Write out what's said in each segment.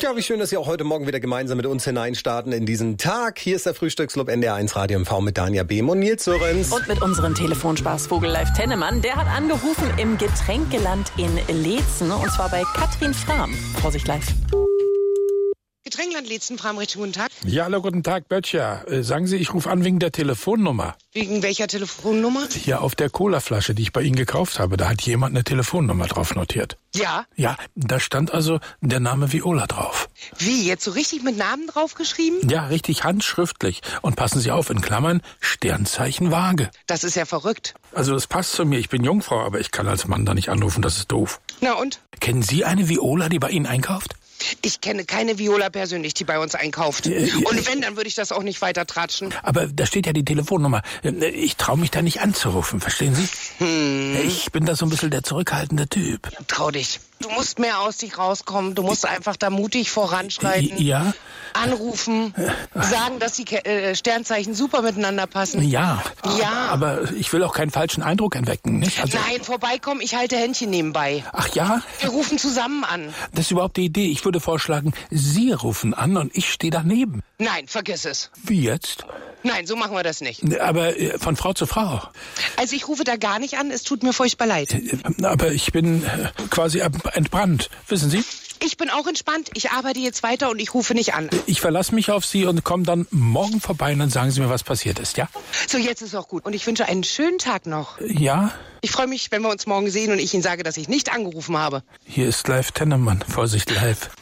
Ja, wie schön, dass Sie auch heute Morgen wieder gemeinsam mit uns hineinstarten in diesen Tag. Hier ist der Frühstücksclub NDR1 Radio MV mit Danja Behm und Nils Sörenz. Und mit unserem Telefonspaßvogel Live Tennemann. Der hat angerufen im Getränkeland in Leetzen. Und zwar bei Katrin Frahm. Vorsicht live. Getränkeland Leetzen, Frahm, recht guten Tag. Ja, hallo, guten Tag, Böttcher. Sagen Sie, ich rufe an wegen der Telefonnummer. Wegen welcher Telefonnummer? Hier auf der Colaflasche, die ich bei Ihnen gekauft habe, da hat jemand eine Telefonnummer drauf notiert. Ja. Ja, da stand also der Name Viola drauf. Wie, jetzt so richtig mit Namen draufgeschrieben? Ja, richtig handschriftlich. Und passen Sie auf, in Klammern, Sternzeichen Waage. Das ist ja verrückt. Also es passt zu mir, ich bin Jungfrau, aber ich kann als Mann da nicht anrufen, das ist doof. Na und? Kennen Sie eine Viola, die bei Ihnen einkauft? Ich kenne keine Viola persönlich, die bei uns einkauft. Und wenn, dann würde ich das auch nicht weiter tratschen. Aber da steht ja die Telefonnummer. Ich traue mich da nicht anzurufen, verstehen Sie? Ich bin da so ein bisschen der zurückhaltende Typ. Trau dich. Du musst mehr aus dich rauskommen. Du musst einfach da mutig voranschreiten. Ja? Anrufen. Sagen, dass die Sternzeichen super miteinander passen. Ja. Ja. Aber ich will auch keinen falschen Eindruck erwecken, nicht? Also, Nein, vorbeikommen, ich halte Händchen nebenbei. ach ja? Wir rufen zusammen an. Das ist überhaupt die Idee. Ich würde vorschlagen, Sie rufen an und ich stehe daneben. Nein, vergiss es. Wie jetzt? Nein, so machen wir das nicht. Aber von Frau zu Frau. Also ich rufe da gar nicht an, es tut mir furchtbar leid. Aber ich bin quasi entbrannt, wissen Sie? Ich bin auch entspannt, ich arbeite jetzt weiter und ich rufe nicht an. Ich verlasse mich auf Sie und komme dann morgen vorbei und dann sagen Sie mir, was passiert ist, ja? So, jetzt ist auch gut. Und ich wünsche einen schönen Tag noch. Ja? Ich freue mich, wenn wir uns morgen sehen und ich Ihnen sage, dass ich nicht angerufen habe. Hier ist Live Tennemann. Vorsicht, live.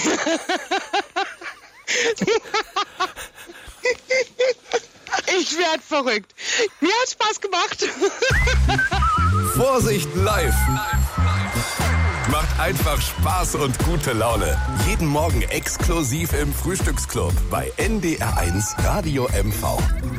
Ich werd verrückt. Mir hat Spaß gemacht. Vorsicht live. Macht einfach Spaß und gute Laune. Jeden Morgen exklusiv im Frühstücksclub bei NDR1 Radio MV.